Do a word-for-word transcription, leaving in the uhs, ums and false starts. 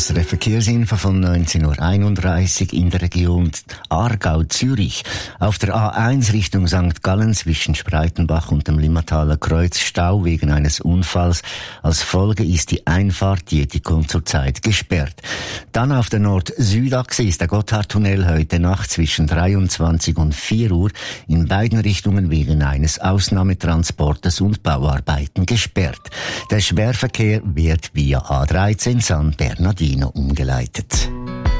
S R F Verkehrsinfo von neunzehn Uhr einunddreißig in der Region Aargau-Zürich. Auf der A eins Richtung Sankt Gallen zwischen Spreitenbach und dem Limmataler Kreuz Stau wegen eines Unfalls. Als Folge ist die Einfahrt Dietikon zurzeit gesperrt. Dann auf der Nord-Süd-Achse ist der Gotthardtunnel heute Nacht zwischen dreiundzwanzig und vier Uhr in beiden Richtungen wegen eines Ausnahmetransportes und Bauarbeiten gesperrt. Der Schwerverkehr wird via A dreizehn San Bernardino umgeleitet.